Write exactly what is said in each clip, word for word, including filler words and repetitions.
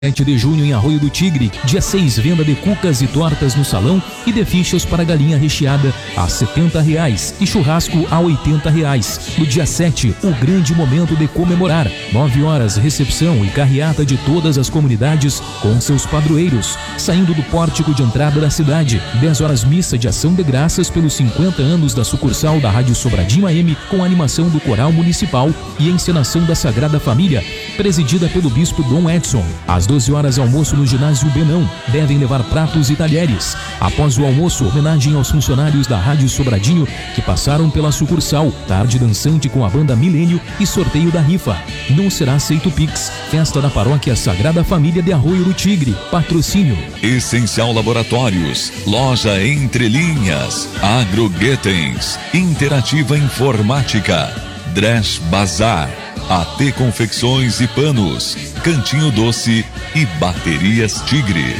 sete de junho em Arroio do Tigre, dia seis, venda de cucas e tortas no salão e de fichas para galinha recheada a setenta reais e churrasco a oitenta reais. No dia sete, o grande momento de comemorar. nove horas, recepção e carreata de todas as comunidades com seus padroeiros, saindo do pórtico de entrada da cidade. dez horas, missa de ação de graças pelos cinquenta anos da sucursal da Rádio Sobradinho A M, com animação do Coral Municipal e encenação da Sagrada Família, presidida pelo Bispo Dom Edson. Às doze horas, almoço no ginásio Benão. Devem levar pratos e talheres. Após o almoço, homenagem aos funcionários da Rádio Sobradinho que passaram pela sucursal. Tarde dançante com a banda Milênio e sorteio da rifa. Não será aceito Pix. Festa da Paróquia Sagrada Família de Arroio do Tigre. Patrocínio Essencial Laboratórios, Loja Entre Linhas, Agroguetens, Interativa Informática, Dresch Bazar, A T Confecções e Panos, Cantinho Doce e Baterias Tigre.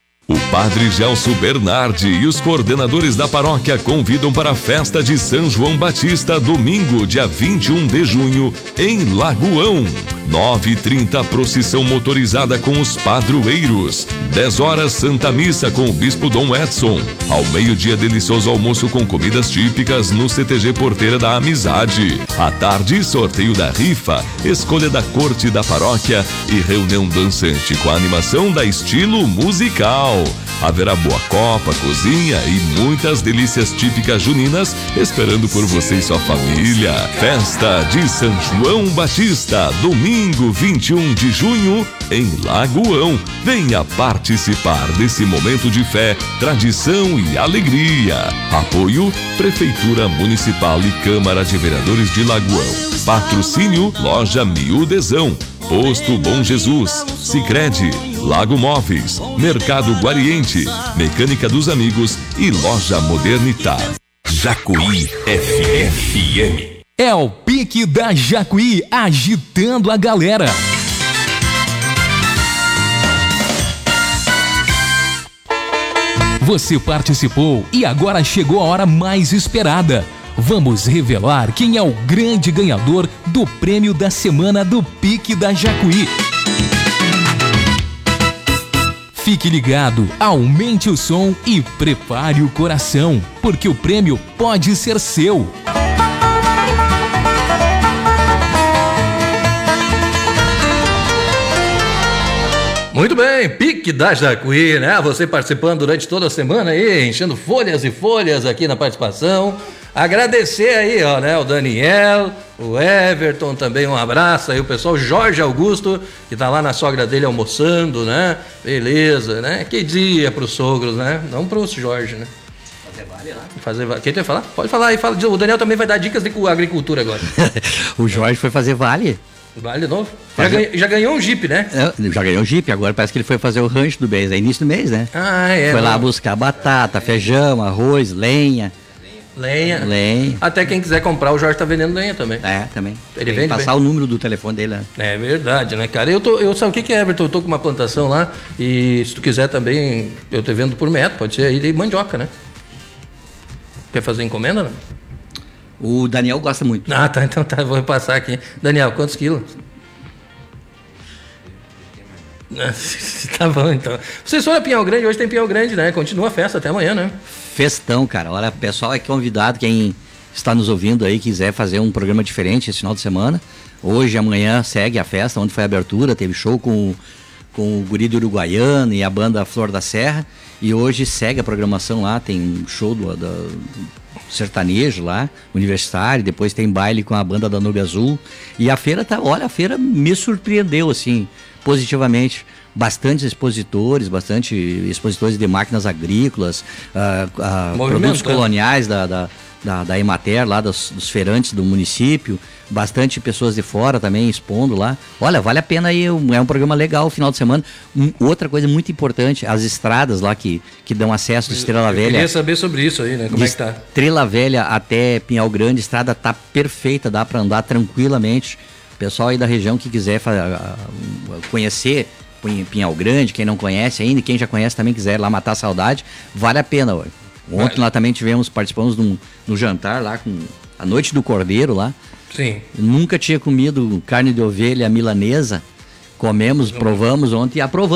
O Padre Gelson Bernardi e os coordenadores da paróquia convidam para a festa de São João Batista, domingo, dia vinte e um de junho, em Lagoão. nove e trinta, procissão motorizada com os padroeiros. dez horas, Santa Missa com o Bispo Dom Edson. Ao meio-dia, delicioso almoço com comidas típicas no C T G Porteira da Amizade. À tarde, sorteio da rifa, escolha da corte da paróquia e reunião dançante com a animação da Estilo Musical. Haverá boa copa, cozinha e muitas delícias típicas juninas esperando por você e sua família. Festa de São João Batista, domingo vinte e um de junho, em Lagoão. Venha participar desse momento de fé, tradição e alegria. Apoio Prefeitura Municipal e Câmara de Vereadores de Lagoão. Patrocínio Loja Miudezão, Posto Bom Jesus, Sicredi, Lago Móveis, Mercado Guariente, Mecânica dos Amigos e Loja Modernitar. Jacuí F M. É o pique da Jacuí, agitando a galera. Você participou e agora chegou a hora mais esperada. Vamos revelar quem é o grande ganhador do prêmio da semana do Pique da Jacuí. Fique ligado, aumente o som e prepare o coração, porque o prêmio pode ser seu. Muito bem, Pique da Jacuí, né? Você participando durante toda a semana aí, enchendo folhas e folhas aqui na participação. Agradecer aí, ó, né? O Daniel, o Everton também, um abraço aí, o pessoal, Jorge Augusto, que tá lá na sogra dele almoçando, né? Beleza, né? Que dia pros sogros, né? Não pro Jorge, né? Fazer vale lá. Fazer vale. Quem tem que falar? Pode falar aí, fala. O Daniel também vai dar dicas de agricultura agora. O Jorge foi fazer vale. Vale de novo? Já, ganha, já ganhou um Jeep, né? É, já ganhou um Jeep, agora parece que ele foi fazer o rancho do mês, é início do mês, né? Ah, é. Foi não. lá buscar batata, feijão, arroz, lenha. Lenha. Lenha. Até quem quiser comprar, o Jorge tá vendendo lenha também. É, também. Ele Tem vende que passar bem. o número do telefone dele, né? É verdade, né, cara? Eu tô, eu sabe o que que é, Everton? Eu tô com uma plantação lá e se tu quiser também, eu te vendo por metro, pode ser aí de mandioca, né? Quer fazer encomenda, não? O Daniel gosta muito. Ah, tá, então tá, vou passar aqui. Daniel, quantos quilos? Tá bom, então. Vocês foram a Pinhal Grande, hoje tem Pinhal Grande, né? Continua a festa até amanhã, né? Festão, cara. Olha, o pessoal é convidado, quem está nos ouvindo aí, quiser fazer um programa diferente esse final de semana. Hoje, amanhã, segue a festa, onde foi a abertura, teve show com, com o Guri do Uruguaiano e a banda Flor da Serra. E hoje segue a programação lá, tem um show do, do sertanejo lá, universitário, depois tem baile com a banda da Nube Azul. E a feira tá, olha, a feira me surpreendeu, assim, positivamente. Bastante expositores, bastante expositores de máquinas agrícolas, uh, uh, produtos coloniais da, da, da, da Emater, lá dos, dos feirantes do município, bastante pessoas de fora também expondo lá. Olha, vale a pena aí, é um programa legal o final de semana. Um, outra coisa muito importante, as estradas lá que, que dão acesso de Estrela Eu Velha. Eu queria saber sobre isso aí, né? Como é que tá? Estrela Velha até Pinhal Grande, a estrada tá perfeita, dá para andar tranquilamente. Pessoal aí da região que quiser conhecer Pinhal Grande, quem não conhece ainda, quem já conhece também quiser lá matar a saudade, vale a pena. Ontem vale. Lá também tivemos, participamos no, no jantar lá com a Noite do Cordeiro lá. Sim. Nunca tinha comido carne de ovelha milanesa Comemos, provamos ontem e aprovamos.